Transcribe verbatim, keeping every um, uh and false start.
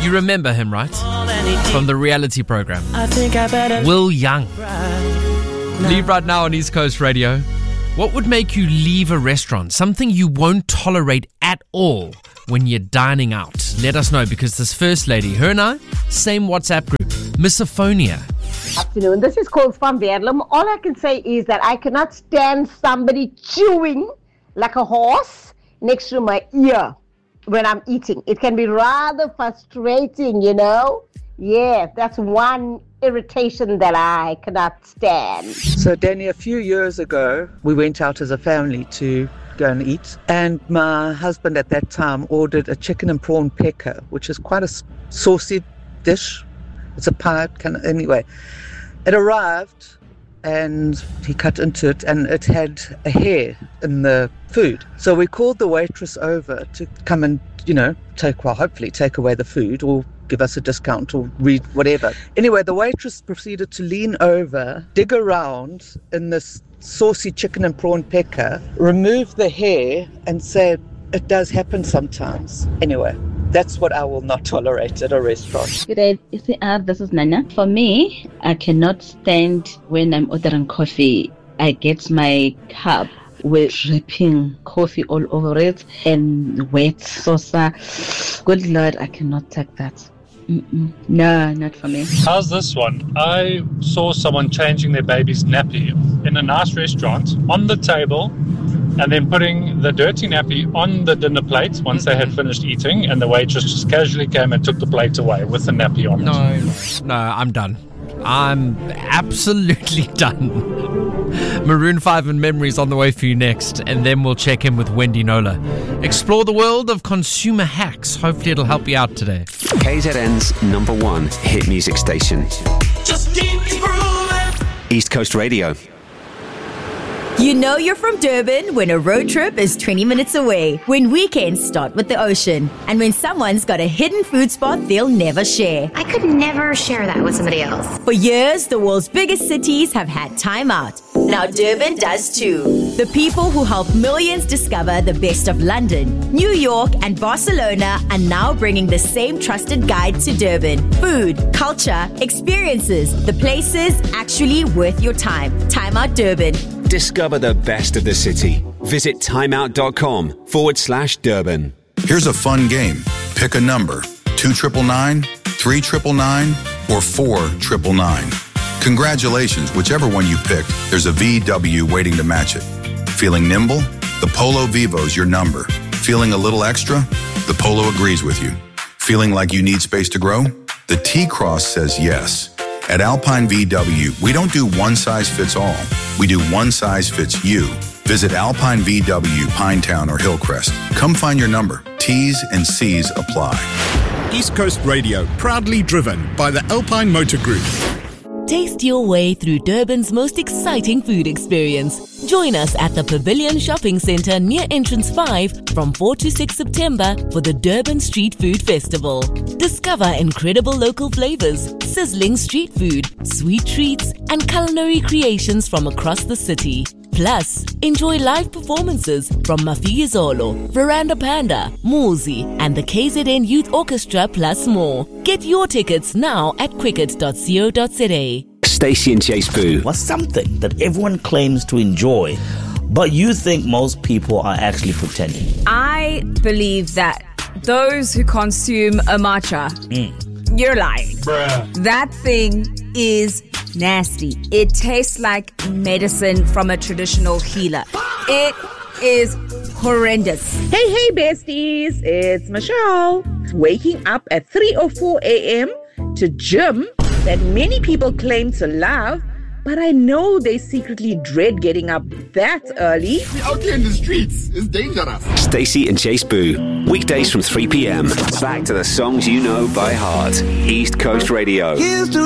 You remember him, right? From the reality program. I think I better Will Young. Now. Leave right now on East Coast Radio. What would make you leave a restaurant? Something you won't tolerate at all when you're dining out. Let us know, because this first lady, her and I, same WhatsApp group, Misophonia. Afternoon. This is called Van Verlem. All I can say is that I cannot stand somebody chewing like a horse next to my ear when I'm eating. It can be rather frustrating, you know? Yeah, that's one irritation that I cannot stand. So, Danny, a few years ago, we went out as a family to go and eat. And my husband at that time ordered a chicken and prawn pecker, which is quite a saucy dish. It's a pie, kind of, anyway. It arrived and he cut into it and it had a hair in the food. So we called the waitress over to come and, you know, take, well, hopefully take away the food or give us a discount or read whatever. Anyway, the waitress proceeded to lean over, dig around in this saucy chicken and prawn pecker, remove the hair and say, it does happen sometimes. Anyway, that's what I will not tolerate at a restaurant. Good day, uh, this is Nana. For me, I cannot stand when I'm ordering coffee. I get my cup with dripping coffee all over it and wet saucer. Good Lord, I cannot take that. Mm-mm. No, not for me. How's this one? I saw someone changing their baby's nappy in a nice restaurant on the table and then putting the dirty nappy on the dinner plate once they had finished eating, and the waitress just casually came and took the plate away with the nappy on it. No, no, I'm done. I'm absolutely done. Maroon five and Memories on the way for you next, and then we'll check in with Wendy Nola. Explore the world of consumer hacks. Hopefully it'll help you out today. K Z N's number one hit music station. just keep grooving. East Coast Radio. You know you're from Durban when a road trip is twenty minutes away, when weekends start with the ocean, and when someone's got a hidden food spot they'll never share. I could never share that with somebody else. For years, the world's biggest cities have had Time Out. Now Durban does too. The people who help millions discover the best of London, New York, and Barcelona are now bringing the same trusted guide to Durban. Food, culture, experiences, the places actually worth your time. Time Out Durban. Discover the best of the city. Visit timeout.com forward slash Durban. Here's a fun game. Pick a number. two triple nine, three triple nine, or four triple nine. Congratulations, whichever one you picked, there's a V W waiting to match it. Feeling nimble? The Polo Vivo's your number. Feeling a little extra? The Polo agrees with you. Feeling like you need space to grow? The T-Cross says yes. At Alpine V W, we don't do one size fits all. We do one size fits you. Visit Alpine V W, Pinetown, or Hillcrest. Come find your number. T's and C's apply. East Coast Radio, proudly driven by the Alpine Motor Group. Taste your way through Durban's most exciting food experience. Join us at the Pavilion Shopping Centre near Entrance five from four to six September for the Durban Street Food Festival. Discover incredible local flavours, sizzling street food, sweet treats, and culinary creations from across the city. Plus, enjoy live performances from Mafiyizolo, Veranda Panda, Muzi, and the K Z N Youth Orchestra, plus more. Get your tickets now at quicket dot co dot za. Stacey and Chase Boo. Was something that everyone claims to enjoy, but you think most people are actually pretending. I believe that those who consume a matcha, mm. you're lying. Bruh. That thing is nasty. It tastes like medicine from a traditional healer. It is horrendous. Hey, hey, besties. It's Michelle. Waking up at three or four a.m. to gym that many people claim to love, but I know they secretly dread getting up that early. Out here in the streets is dangerous. Stacey and Chase Boo. Weekdays from three p.m. Back to the songs you know by heart. East Coast Radio.